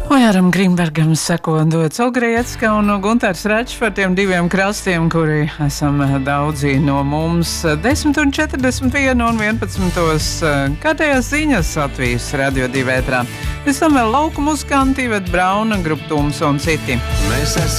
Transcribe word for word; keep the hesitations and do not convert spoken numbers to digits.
Ojaram Grīnbergam seko Dots Ogrietska un Guntars Račs par tiem diviem krastiem, kuri esam daudzi no mums. desmit un četrdesmit viena un vienpadsmitos kārtējās ziņas Latvijas Radio divi ētrā. Pēc tam vēl lauku muzikanti, Iveta Brauna, Grupa Tums un citi. Mēs esam